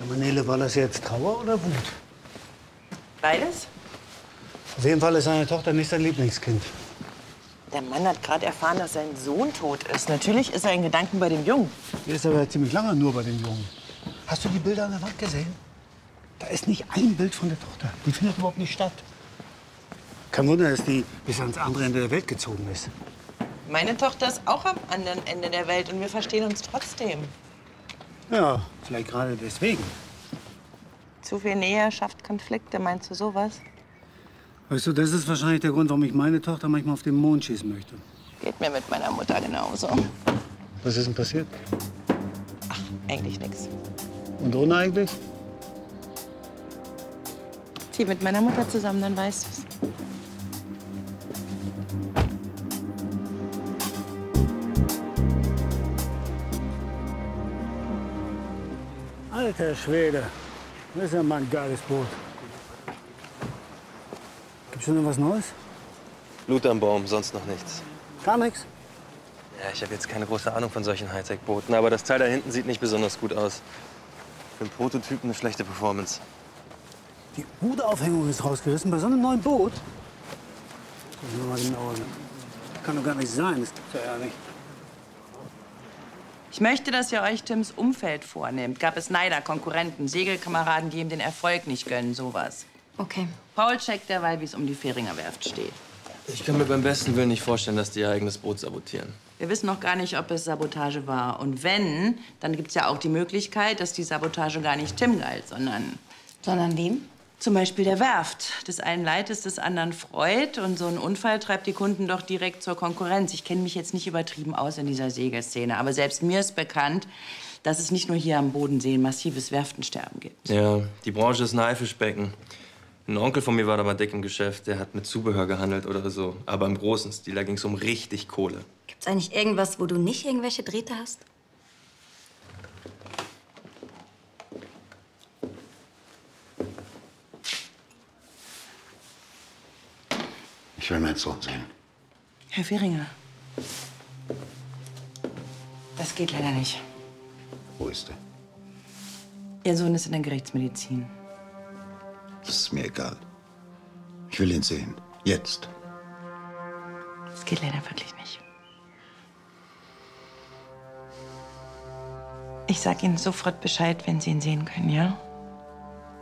Manele, war das jetzt Trauer oder Wut? Beides? Auf jeden Fall ist seine Tochter nicht sein Lieblingskind. Der Mann hat gerade erfahren, dass sein Sohn tot ist. Natürlich ist er in Gedanken bei dem Jungen. Der ist aber ziemlich lange nur bei den Jungen. Hast du die Bilder an der Wand gesehen? Da ist nicht ein Bild von der Tochter. Die findet überhaupt nicht statt. Kein Wunder, dass die bis ans andere Ende der Welt gezogen ist. Meine Tochter ist auch am anderen Ende der Welt und wir verstehen uns trotzdem. Ja, vielleicht gerade deswegen. Zu viel Nähe schafft Konflikte, meinst du sowas? Weißt du, das ist wahrscheinlich der Grund, warum ich meine Tochter manchmal auf den Mond schießen möchte. Geht mir mit meiner Mutter genauso. Was ist denn passiert? Ach, eigentlich nichts. Und ohne eigentlich? Zieh mit meiner Mutter zusammen, dann weißt du's. Alter Schwede, das ist ja mal ein geiles Boot. Gibt's schon noch was Neues? Blut am Baum, sonst noch nichts. Gar nichts? Ja, ich habe jetzt keine große Ahnung von solchen Hightech-Booten, aber das Teil da hinten sieht nicht besonders gut aus. Für einen Prototypen eine schlechte Performance. Die Ruderaufhängung ist rausgerissen bei so einem neuen Boot? Das kann doch gar nicht sein, das gibt's ja nicht. Ich möchte, dass ihr euch Tims Umfeld vornehmt. Gab es Neider, Konkurrenten, Segelkameraden, die ihm den Erfolg nicht gönnen, sowas. Okay. Paul checkt derweil, wie es um die Fähringer Werft steht. Ich kann mir beim besten Willen nicht vorstellen, dass die ihr eigenes Boot sabotieren. Wir wissen noch gar nicht, ob es Sabotage war. Und wenn, dann gibt es ja auch die Möglichkeit, dass die Sabotage gar nicht Tim galt, sondern... Sondern wem? Zum Beispiel der Werft. Des einen leid es, des anderen freut. Und so ein Unfall treibt die Kunden doch direkt zur Konkurrenz. Ich kenne mich jetzt nicht übertrieben aus in dieser Segelszene. Aber selbst mir ist bekannt, dass es nicht nur hier am Bodensee ein massives Werftensterben gibt. Ja, die Branche ist ein Haifischbecken. Ein Onkel von mir war da mal dick im Geschäft. Der hat mit Zubehör gehandelt oder so. Aber im großen Stil, da ging es um richtig Kohle. Gibt's eigentlich irgendwas, wo du nicht irgendwelche Drähte hast? Ich will meinen Sohn sehen. Herr Fähringer, das geht leider nicht. Wo ist er? Ihr Sohn ist in der Gerichtsmedizin. Das ist mir egal. Ich will ihn sehen. Jetzt. Das geht leider wirklich nicht. Ich sag Ihnen sofort Bescheid, wenn Sie ihn sehen können, ja?